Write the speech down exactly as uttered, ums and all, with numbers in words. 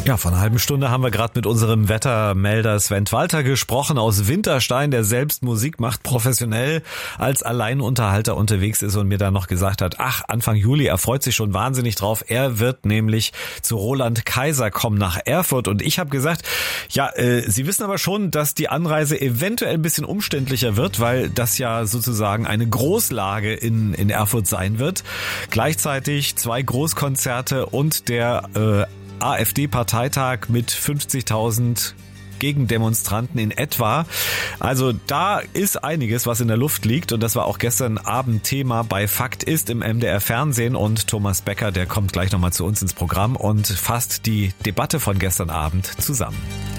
Ja, vor einer halben Stunde haben wir gerade mit unserem Wettermelder Sven Walter gesprochen aus Winterstein, der selbst Musik macht, professionell als Alleinunterhalter unterwegs ist und mir dann noch gesagt hat, ach, Anfang Juli, er freut sich schon wahnsinnig drauf. Er wird nämlich zu Roland Kaiser kommen nach Erfurt und ich habe gesagt, ja, äh, Sie wissen aber schon, dass die Anreise eventuell ein bisschen umständlicher wird, weil das ja sozusagen eine Großlage in, in Erfurt sein wird. Gleichzeitig zwei Großkonzerte und der äh, AfD-Parteitag mit fünfzigtausend Gegendemonstranten in etwa. Also da ist einiges, was in der Luft liegt und das war auch gestern Abend Thema bei Fakt ist im M D R Fernsehen und Thomas Becker, der kommt gleich nochmal zu uns ins Programm und fasst die Debatte von gestern Abend zusammen.